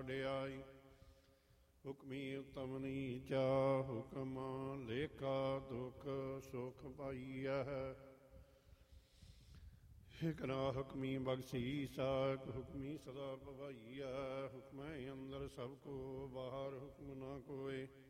ਵਡਿਆਈ। ਹੁਕਮੀ ਉਤਮ ਨੀਚਾ ਹੁਕਮ ਲੇਖਾ ਦੁਖ ਸੁਖ ਪਾਈਐ। ਇਕ ਨਾ ਹੁਕਮੀ ਬਖਸ਼ੀਸਾ ਹੁਕਮੀ ਸਦਾ ਭਵਾਈਐ। ਹੁਕਮੈ ਅੰਦਰ ਸਭ ਕੋ ਬਾਹਰ ਹੁਕਮ ਨਾ ਕੋਇ।